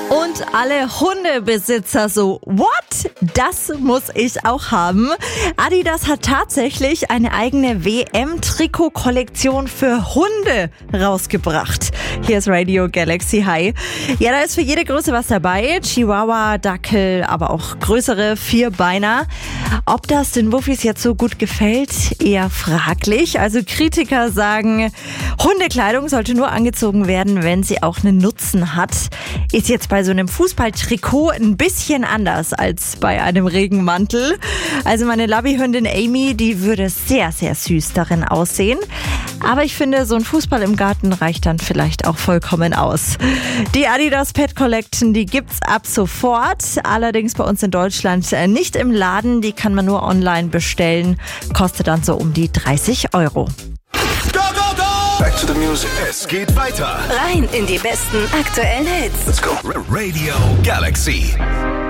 Und alle Hundebesitzer so, what? Das muss ich auch haben. Adidas hat tatsächlich eine eigene WM-Trikot-Kollektion für Hunde rausgebracht. Hier ist Radio Galaxy. Hi. Ja, da ist für jede Größe was dabei. Chihuahua, Dackel, aber auch größere Vierbeiner. Ob das den Wuffis jetzt so gut gefällt, eher fraglich. Also Kritiker sagen, Hundekleidung sollte nur angezogen werden, wenn sie auch einen Nutzen hat. Ist jetzt bei so einem Fußballtrikot ein bisschen anders als bei einem Regenmantel. Also meine Labby-Hündin Amy, die würde sehr, sehr süß darin aussehen. Aber ich finde, so ein Fußball im Garten reicht dann vielleicht auch vollkommen aus. Die Adidas Pet Collection, die gibt's ab sofort. Allerdings bei uns in Deutschland nicht im Laden. Die kann man nur online bestellen. Kostet dann so um die 30 €. Go, go, go! Back to the music. Es geht weiter. Rein in die besten aktuellen Hits. Let's go. Radio Galaxy.